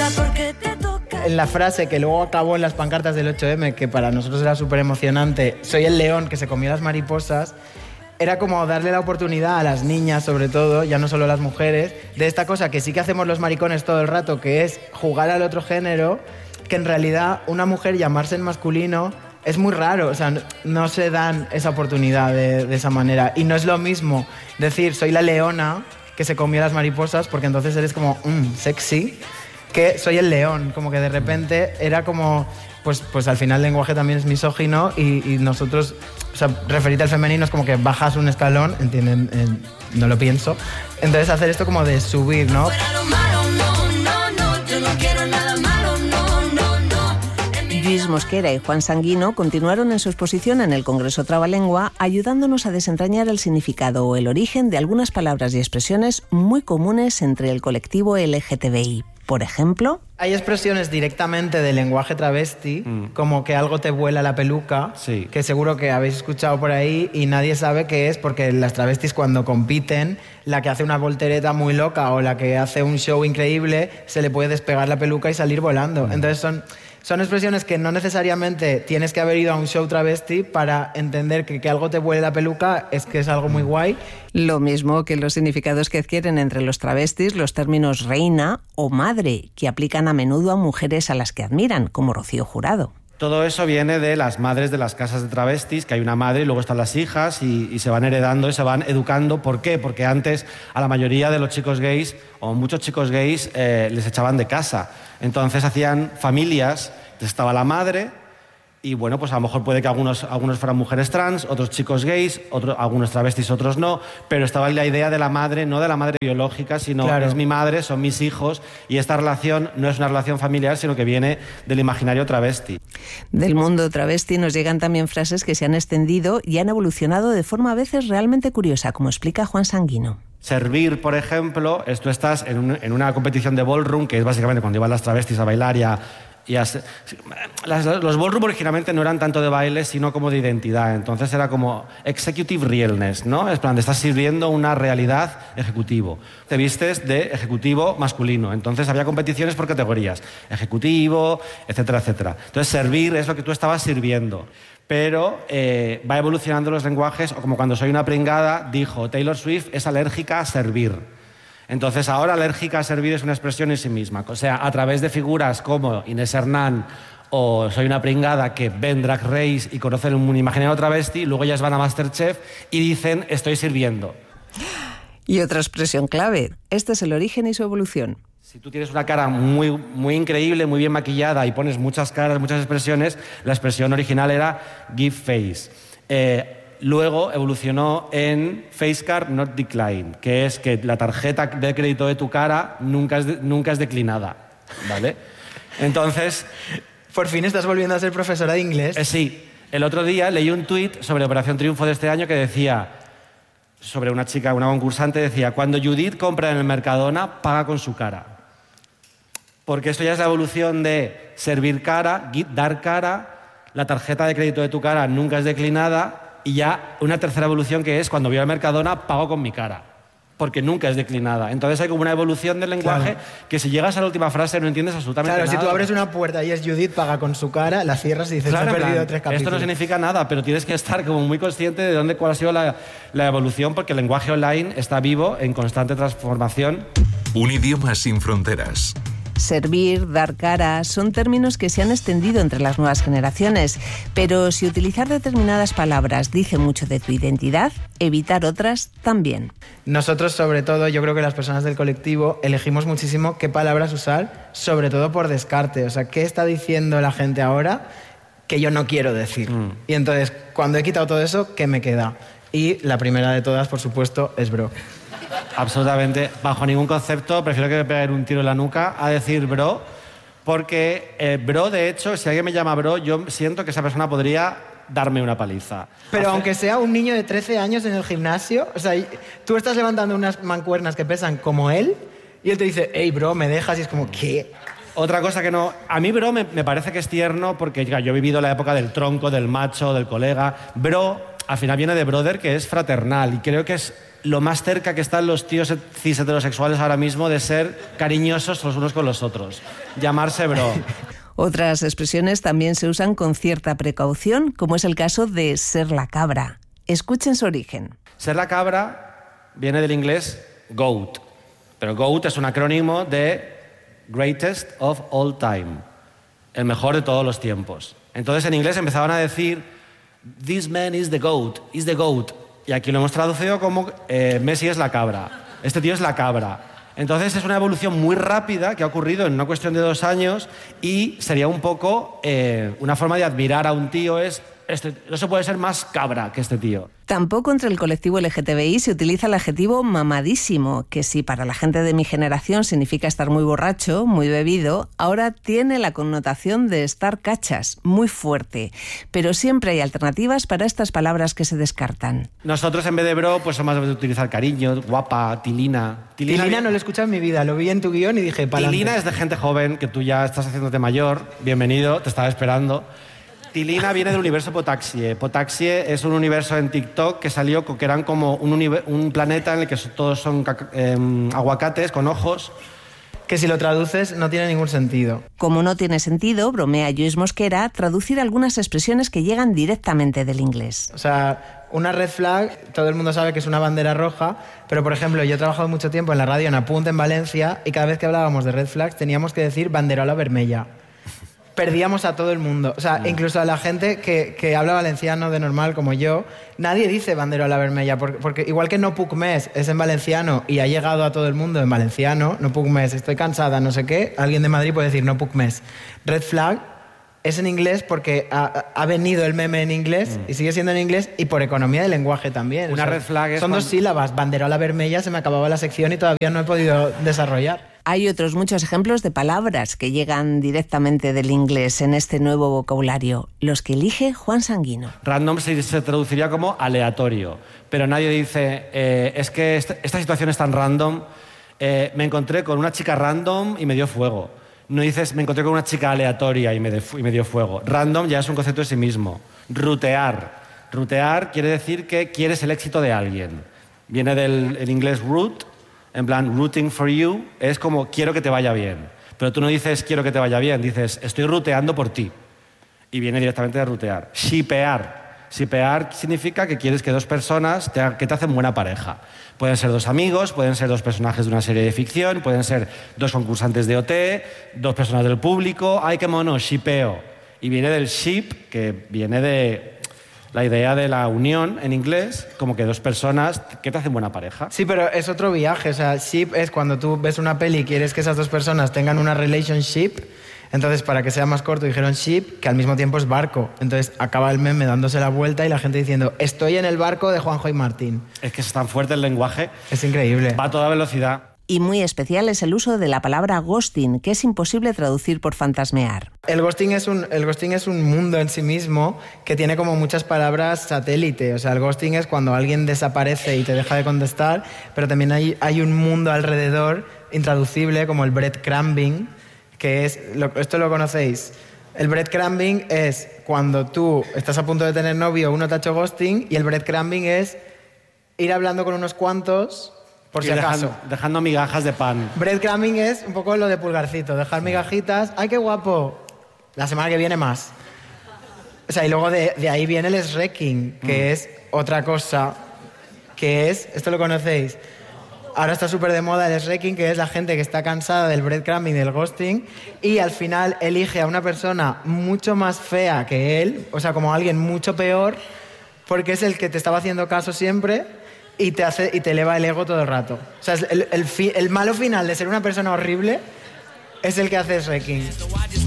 En la frase que luego acabó en las pancartas del 8M, que para nosotros era súper emocionante, soy el león que se comió las mariposas, era como darle la oportunidad a las niñas, sobre todo, ya no solo a las mujeres, de esta cosa que sí que hacemos los maricones todo el rato, que es jugar al otro género, que en realidad una mujer llamarse en masculino es muy raro, o sea, no se dan esa oportunidad de esa manera. Y no es lo mismo decir soy la leona que se comió las mariposas, porque entonces eres como sexy, que soy el león, como que de repente era como, pues al final el lenguaje también es misógino y nosotros, o sea, referirte al femenino es como que bajas un escalón, ¿entienden? No lo pienso. Entonces hacer esto como de subir, ¿no? Lluís Mosquera y Juan Sanguino continuaron en su exposición en el Congreso Trabalengua, ayudándonos a desentrañar el significado o el origen de algunas palabras y expresiones muy comunes entre el colectivo LGTBI. Por ejemplo, hay expresiones directamente del lenguaje travesti, como que algo te vuela la peluca, sí, que seguro que habéis escuchado por ahí y nadie sabe qué es, porque las travestis cuando compiten, la que hace una voltereta muy loca o la que hace un show increíble, se le puede despegar la peluca y salir volando. Entonces son expresiones que no necesariamente tienes que haber ido a un show travesti para entender que algo te vuele la peluca es que es algo muy guay. Lo mismo que los significados que adquieren entre los travestis los términos reina o madre, que aplican a menudo a mujeres a las que admiran, como Rocío Jurado. Todo eso viene de las madres de las casas de travestis, que hay una madre y luego están las hijas y se van heredando y se van educando. ¿Por qué? Porque antes a la mayoría de los chicos gays, o muchos chicos gays, les echaban de casa. Entonces hacían familias, estaba la madre y bueno, pues a lo mejor puede que algunos fueran mujeres trans, otros chicos gays, algunos travestis, otros no, pero estaba la idea de la madre, no de la madre biológica, sino claro, es mi madre, son mis hijos, y esta relación no es una relación familiar, sino que viene del imaginario travesti. Del mundo travesti nos llegan también frases que se han extendido y han evolucionado de forma a veces realmente curiosa, como explica Juan Sanguino. Servir, por ejemplo, tú estás en una competición de ballroom, que es básicamente cuando iban las travestis a bailar los ballroom originalmente no eran tanto de baile, sino como de identidad. Entonces era como executive realness, ¿no? Es plan, te estás sirviendo una realidad ejecutivo. Te vistes de ejecutivo masculino. Entonces había competiciones por categorías. Ejecutivo, etcétera, etcétera. Entonces servir es lo que tú estabas sirviendo. Pero va evolucionando los lenguajes, o como cuando soy una pringada, dijo Taylor Swift es alérgica a servir. Entonces ahora alérgica a servir es una expresión en sí misma. O sea, a través de figuras como Inés Hernán o Soy una pringada que ven Drag Race y conocen un imaginario travesti, luego ellas van a Masterchef y dicen estoy sirviendo. Y otra expresión clave, este es el origen y su evolución. Si tú tienes una cara muy, muy increíble, muy bien maquillada y pones muchas caras, muchas expresiones, la expresión original era give face. Luego evolucionó en Face Card Not Decline, que es que la tarjeta de crédito de tu cara nunca es declinada, ¿vale? Entonces... Por fin estás volviendo a ser profesora de inglés. Sí. El otro día leí un tuit sobre Operación Triunfo de este año que decía, sobre una chica, una concursante, decía, cuando Judith compra en el Mercadona, paga con su cara. Porque esto ya es la evolución de servir cara, dar cara, la tarjeta de crédito de tu cara nunca es declinada, y ya una tercera evolución que es cuando voy al Mercadona pago con mi cara, porque nunca es declinada. Entonces hay como una evolución del lenguaje, claro, que si llegas a la última frase no entiendes absolutamente nada. Claro, si tú abres una puerta y es Judith paga con su cara, la cierras y dices, claro, he perdido 3 capítulos. Esto no significa nada, pero tienes que estar como muy consciente de cuál ha sido la evolución, porque el lenguaje online está vivo, en constante transformación. Un idioma sin fronteras. Servir, dar cara, son términos que se han extendido entre las nuevas generaciones, pero si utilizar determinadas palabras dice mucho de tu identidad, evitar otras también. Nosotros, sobre todo, yo creo que las personas del colectivo elegimos muchísimo qué palabras usar, sobre todo por descarte. O sea, ¿qué está diciendo la gente ahora que yo no quiero decir? Y entonces, cuando he quitado todo eso, ¿qué me queda? Y la primera de todas, por supuesto, es bro. Absolutamente, bajo ningún concepto, prefiero que me peguen un tiro en la nuca a decir bro, porque bro, de hecho, si alguien me llama bro, yo siento que esa persona podría darme una paliza. Pero aunque sea un niño de 13 años en el gimnasio, o sea, tú estás levantando unas mancuernas que pesan como él y él te dice, hey bro, ¿me dejas? Y es como, ¿qué? Otra cosa que no... A mí bro me parece que es tierno porque yo he vivido la época del tronco, del macho, del colega. Bro al final viene de brother, que es fraternal, y creo que es lo más cerca que están los tíos cis heterosexuales ahora mismo de ser cariñosos los unos con los otros. Llamarse bro. Otras expresiones también se usan con cierta precaución, como es el caso de ser la cabra. Escuchen su origen. Ser la cabra viene del inglés GOAT, pero GOAT es un acrónimo de Greatest of All Time, el mejor de todos los tiempos. Entonces en inglés empezaban a decir This man is the GOAT, is the GOAT. Y aquí lo hemos traducido como Messi es la cabra, este tío es la cabra. Entonces es una evolución muy rápida que ha ocurrido en una cuestión de 2 años y sería un poco una forma de admirar a un tío es no se puede ser más cabra que este tío. Tampoco entre el colectivo LGTBI se utiliza el adjetivo mamadísimo, que si para la gente de mi generación significa estar muy borracho, muy bebido, ahora tiene la connotación de estar cachas, muy fuerte. Pero siempre hay alternativas para estas palabras que se descartan. Nosotros en vez de bro, pues somos de utilizar cariño, guapa, tilina. Tilina no lo he escuchado en mi vida, lo vi en tu guión y dije, pa'lante. Tilina es de gente joven, que tú ya estás haciéndote mayor, bienvenido, te estaba esperando. Tilina viene del universo Potaxie. Potaxie es un universo en TikTok que salió, que eran como un planeta en el que todos son aguacates con ojos. Que si lo traduces no tiene ningún sentido. Como no tiene sentido, bromea Lluís Mosquera, traducir algunas expresiones que llegan directamente del inglés. O sea, una red flag, todo el mundo sabe que es una bandera roja, pero por ejemplo, yo he trabajado mucho tiempo en la radio en Apunt en Valencia y cada vez que hablábamos de red flags teníamos que decir banderola vermella. Perdíamos a todo el mundo. O sea, incluso a la gente que habla valenciano de normal como yo, nadie dice banderola vermella, porque igual que no puc més es en valenciano y ha llegado a todo el mundo en valenciano, no puc més, estoy cansada, no sé qué, alguien de Madrid puede decir no puc més. Red flag es en inglés porque ha venido el meme en inglés y sigue siendo en inglés y por economía del lenguaje también. Una red flag es son 2 sílabas, banderola vermella, se me acababa la sección y todavía no he podido desarrollar. Hay otros muchos ejemplos de palabras que llegan directamente del inglés en este nuevo vocabulario, los que elige Juan Sanguino. Random se traduciría como aleatorio, pero nadie dice, es que esta situación es tan random, me encontré con una chica random y me dio fuego. No dices, me encontré con una chica aleatoria y me dio fuego. Random ya es un concepto de sí mismo. Rutear. Rutear quiere decir que quieres el éxito de alguien. Viene del inglés root, en plan, rooting for you, es como quiero que te vaya bien. Pero tú no dices quiero que te vaya bien, dices estoy ruteando por ti. Y viene directamente de rutear. Shippear. Shippear significa que quieres que 2 personas que te hacen buena pareja. Pueden ser 2 amigos, pueden ser 2 personajes de una serie de ficción, pueden ser 2 concursantes de OT, 2 personas del público. ¡Ay, qué mono! Shippeo. Y viene del ship, que viene de la idea de la unión en inglés, como que 2 personas que te hacen buena pareja. Sí, pero es otro viaje. O sea, ship es cuando tú ves una peli y quieres que esas 2 personas tengan una relationship. Entonces, para que sea más corto, dijeron ship, que al mismo tiempo es barco. Entonces, acaba el meme dándose la vuelta y la gente diciendo estoy en el barco de Juanjo y Martín. Es que es tan fuerte el lenguaje. Es increíble. Va a toda velocidad. Y muy especial es el uso de la palabra ghosting, que es imposible traducir por fantasmear. El ghosting es un mundo en sí mismo que tiene como muchas palabras satélite. O sea, el ghosting es cuando alguien desaparece y te deja de contestar, pero también hay un mundo alrededor intraducible como el breadcrumbing, que es, esto lo conocéis. El breadcrumbing es cuando tú estás a punto de tener novio, uno te ha hecho ghosting, y el breadcrumbing es ir hablando con unos cuantos por si acaso. Dejando migajas de pan. Breadcrumbing es un poco lo de Pulgarcito, dejar migajitas. ¡Ay, qué guapo! La semana que viene más. O sea, y luego de ahí viene el srecking, que es otra cosa, que es, esto lo conocéis, ahora está súper de moda el srecking, que es la gente que está cansada del breadcrumbing, del ghosting, y al final elige a una persona mucho más fea que él, o sea, como alguien mucho peor, porque es el que te estaba haciendo caso siempre y te eleva el ego todo el rato. O sea, el malo final de ser una persona horrible es el que hace srecking.